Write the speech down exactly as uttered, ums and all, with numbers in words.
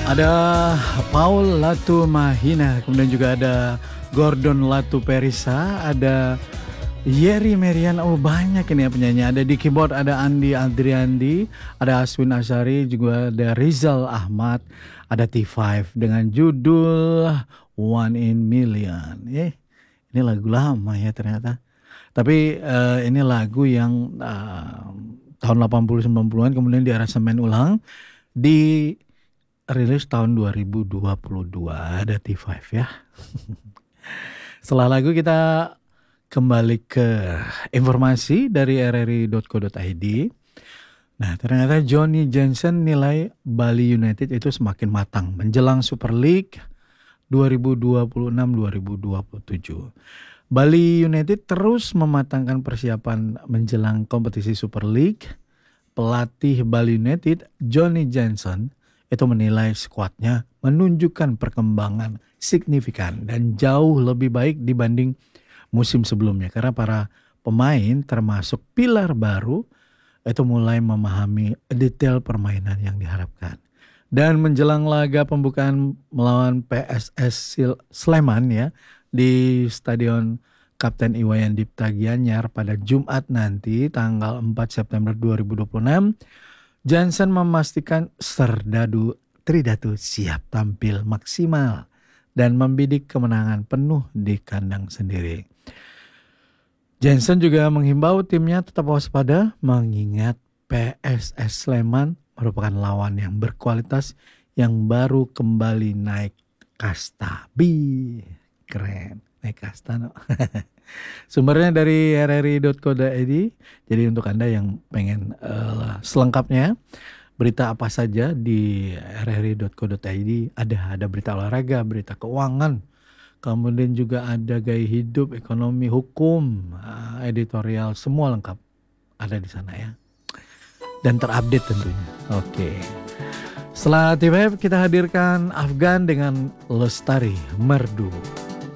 Ada Paul Latu Mahina, kemudian juga ada Gordon Latu Perisa, ada Yeri Merian, oh banyak ini ya penyanyi. Ada di keyboard ada Andi Adriandi, ada Aswin Asyari, juga ada Rizal Ahmad, ada T lima dengan judul One in Million. Eh, ini lagu lama ya ternyata. Tapi uh, ini lagu yang uh, tahun delapan puluh sembilan puluhan kemudian diaransemen ulang di rilis tahun dua ribu dua puluh dua. Ada T lima ya. Setelah lagu kita kembali ke informasi dari r r i dot co dot i d. Nah, ternyata Johnny Jensen nilai Bali United itu semakin matang menjelang Super League dua ribu dua puluh enam dua ribu dua puluh tujuh. Bali United terus mematangkan persiapan menjelang kompetisi Super League. Pelatih Bali United, Johnny Jensen, itu menilai skuadnya menunjukkan perkembangan signifikan dan jauh lebih baik dibanding musim sebelumnya. Karena para pemain termasuk pilar baru itu mulai memahami detail permainan yang diharapkan. Dan menjelang laga pembukaan melawan P S S Sleman ya di Stadion Kapten Iwayan Dipta Gianyar pada Jumat nanti tanggal empat September dua ribu dua puluh enam, Jensen memastikan Serdadu Tridatu siap tampil maksimal dan membidik kemenangan penuh di kandang sendiri. Jensen juga menghimbau timnya tetap waspada mengingat P S S Sleman merupakan lawan yang berkualitas yang baru kembali naik kasta. Bi, keren, naik kasta no. Sumbernya dari r r i dot co dot i d. Jadi untuk Anda yang pengen uh, selengkapnya berita apa saja di r r i dot co dot i d, ada ada berita olahraga, berita keuangan, kemudian juga ada gaya hidup, ekonomi, hukum, uh, editorial, semua lengkap ada di sana ya. Dan terupdate tentunya. Oke. Setelah T V kita hadirkan Afgan dengan Lestari Merdu.